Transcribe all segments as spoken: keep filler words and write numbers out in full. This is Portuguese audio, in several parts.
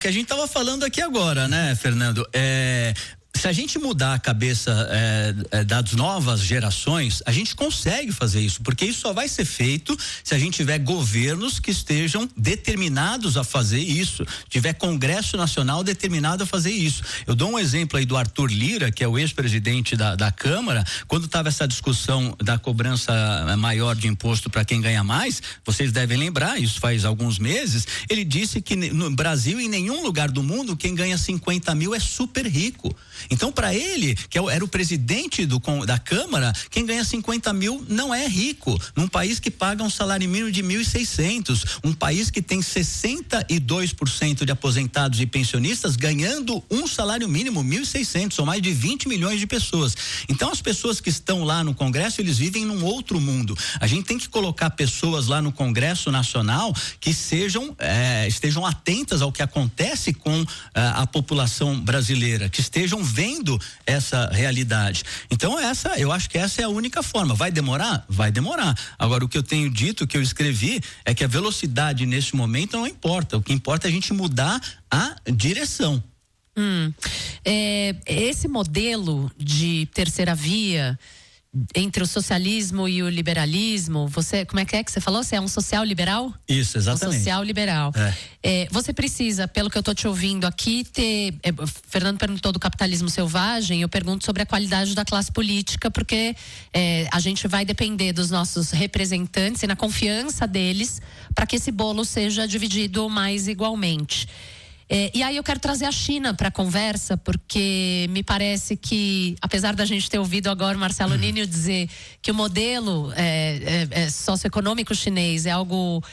Que a gente estava falando aqui agora, né, Fernando? É, se a gente mudar a cabeça é, é, das novas gerações, a gente consegue fazer isso, porque isso só vai ser feito se a gente tiver governos que estejam determinados a fazer isso, tiver Congresso Nacional determinado a fazer isso. Eu dou um exemplo aí do Arthur Lira, que é o ex-presidente da, da Câmara, quando estava essa discussão da cobrança maior de imposto para quem ganha mais, vocês devem lembrar, isso faz alguns meses, ele disse que no Brasil, em nenhum lugar do mundo, quem ganha cinquenta mil é super rico. Então, para ele, que era o presidente do, da Câmara, quem ganha cinquenta mil não é rico. Num país que paga um salário mínimo de mil e seiscentos, um país que tem sessenta e dois por cento de aposentados e pensionistas ganhando um salário mínimo, mil e seiscentos, são mais de vinte milhões de pessoas. Então, as pessoas que estão lá no Congresso, eles vivem num outro mundo. A gente tem que colocar pessoas lá no Congresso Nacional que sejam, é, estejam atentas ao que acontece com é, a população brasileira, que estejam vendo essa realidade. Então essa, eu acho que essa é a única forma. Vai demorar? Vai demorar. Agora, o que eu tenho dito, que eu escrevi, é que a velocidade nesse momento não importa. O que importa é a gente mudar a direção. Hum, é, esse modelo de terceira via entre o socialismo e o liberalismo, você, como é que é que você falou? Você é um social liberal? Isso, exatamente. Um social liberal. É. É, você precisa, pelo que eu tô te ouvindo aqui, ter, é, Fernando perguntou do capitalismo selvagem, eu pergunto sobre a qualidade da classe política, porque é, a gente vai depender dos nossos representantes e na confiança deles para que esse bolo seja dividido mais igualmente. É, e aí eu quero trazer a China para a conversa, porque me parece que, apesar da gente ter ouvido agora o Marcelo Ninho dizer que o modelo é, é, é socioeconômico chinês é algo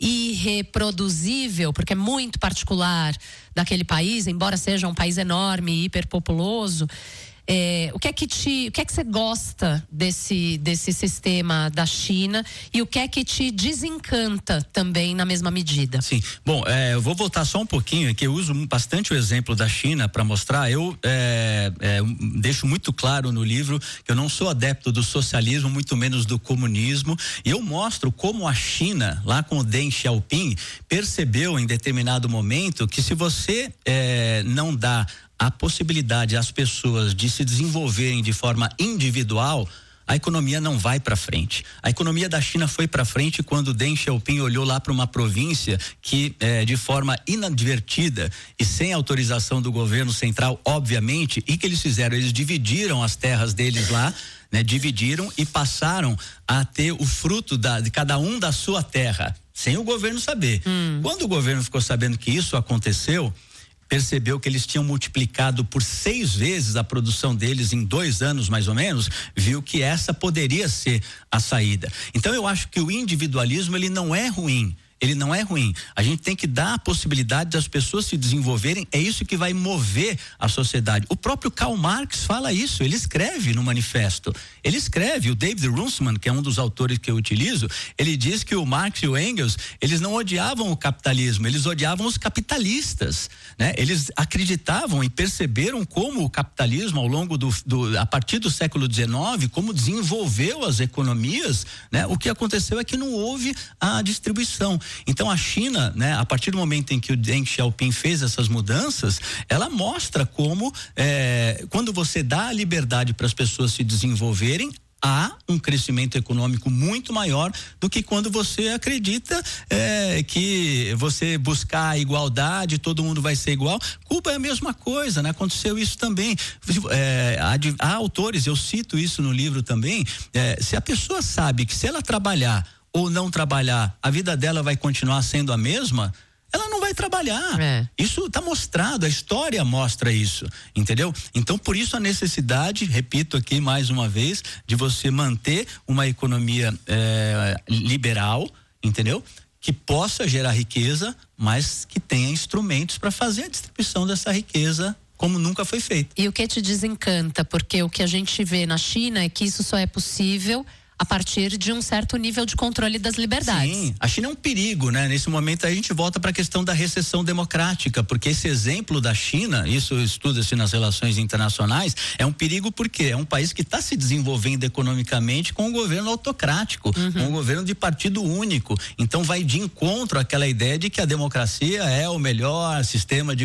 irreproduzível, porque é muito particular daquele país, embora seja um país enorme e hiperpopuloso. É, o que é que te, o que é que você gosta desse, desse sistema da China e o que é que te desencanta também na mesma medida? Sim, bom, é, eu vou voltar só um pouquinho, que eu uso bastante o exemplo da China para mostrar. Eu é, é, deixo muito claro no livro que eu não sou adepto do socialismo, muito menos do comunismo, e eu mostro como a China, lá com o Deng Xiaoping, percebeu em determinado momento que se você é, não dá a possibilidade às pessoas de se desenvolverem de forma individual, a economia não vai para frente. A economia da China foi para frente quando Deng Xiaoping olhou lá para uma província que, eh, de forma inadvertida e sem autorização do governo central, obviamente, e que eles fizeram, eles dividiram as terras deles lá, né, dividiram e passaram a ter o fruto da, de cada um da sua terra, sem o governo saber. Hum. Quando o governo ficou sabendo que isso aconteceu, percebeu que eles tinham multiplicado por seis vezes a produção deles em dois anos mais ou menos, viu que essa poderia ser a saída. Então eu acho que o individualismo, ele não é ruim. Ele não é ruim. A gente tem que dar a possibilidade das pessoas se desenvolverem, é isso que vai mover a sociedade. O próprio Karl Marx fala isso, ele escreve no manifesto. Ele escreve, o David Runciman, que é um dos autores que eu utilizo, ele diz que o Marx e o Engels, eles não odiavam o capitalismo, eles odiavam os capitalistas, né? Eles acreditavam e perceberam como o capitalismo ao longo do, do a partir do século dezenove, como desenvolveu as economias, né? O que aconteceu é que não houve a distribuição. Então a China, né, a partir do momento em que o Deng Xiaoping fez essas mudanças, ela mostra como é, quando você dá a liberdade para as pessoas se desenvolverem, há um crescimento econômico muito maior do que quando você acredita é, que você buscar a igualdade, todo mundo vai ser igual. Cuba é a mesma coisa, né? Aconteceu isso também. É, há, há autores, eu cito isso no livro também, é, se a pessoa sabe que se ela trabalhar ou não trabalhar, a vida dela vai continuar sendo a mesma, ela não vai trabalhar. É. Isso está mostrado, a história mostra isso, entendeu? Então, por isso a necessidade, repito aqui mais uma vez, de você manter uma economia é, liberal, entendeu? Que possa gerar riqueza, mas que tenha instrumentos para fazer a distribuição dessa riqueza como nunca foi feito. E o que te desencanta? Porque o que a gente vê na China é que isso só é possível a partir de um certo nível de controle das liberdades. Sim, a China é um perigo, né? Nesse momento a gente volta para a questão da recessão democrática, porque esse exemplo da China, isso estuda-se nas relações internacionais, é um perigo porque é um país que está se desenvolvendo economicamente com um governo autocrático, uhum. com um governo de partido único. Então vai de encontro àquela ideia de que a democracia é o melhor sistema de